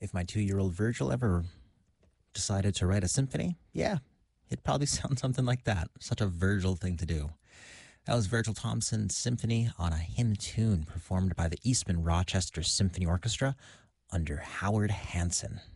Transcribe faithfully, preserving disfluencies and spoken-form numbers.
If my two-year-old Virgil ever decided to write a symphony, yeah, it'd probably sound something like that. Such a Virgil thing to do. That was Virgil Thompson's symphony on a hymn tune performed by the Eastman Rochester Symphony Orchestra under Howard Hanson.